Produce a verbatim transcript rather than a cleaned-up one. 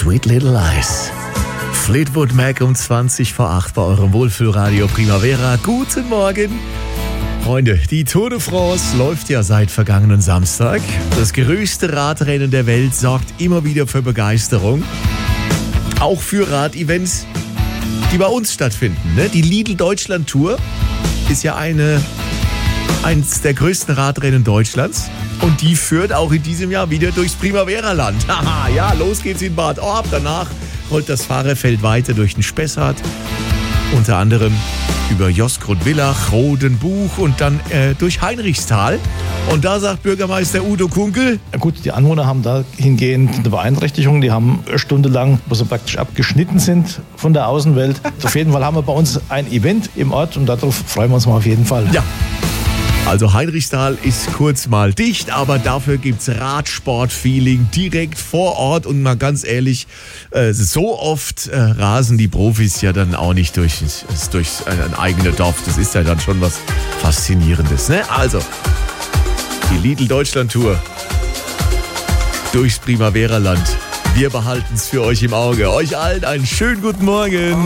Sweet Little Lies. Fleetwood Mac um zwanzig vor acht bei eurem Wohlfühlradio Primavera. Guten Morgen. Freunde, die Tour de France läuft ja seit vergangenen Samstag. Das größte Radrennen der Welt sorgt immer wieder für Begeisterung. Auch für Radevents, die bei uns stattfinden. Ne? Die Lidl Deutschland Tour ist ja eine, eines der größten Radrennen Deutschlands. Und die führt auch in diesem Jahr wieder durchs Primavera-Land. Haha, ja, los geht's in Bad Orb. Danach rollt das Fahrerfeld weiter durch den Spessart. Unter anderem über Josgrund-Villach, Rodenbuch und dann äh, durch Heinrichsthal. Und da sagt Bürgermeister Udo Kunkel: Ja gut, die Anwohner haben dahingehend eine Beeinträchtigung. Die haben stundenlang, wo sie praktisch abgeschnitten sind von der Außenwelt. Auf jeden Fall haben wir bei uns ein Event im Ort und darauf freuen wir uns mal auf jeden Fall. Ja. Also Heinrichsthal ist kurz mal dicht, aber dafür gibt's Radsport-Feeling direkt vor Ort. Und mal ganz ehrlich, äh, so oft äh, rasen die Profis ja dann auch nicht durch, durch ein eigenes Dorf. Das ist ja dann schon was Faszinierendes, ne? Also, die Lidl Deutschland Tour durchs Primavera-Land. Wir behalten's für euch im Auge. Euch allen einen schönen guten Morgen.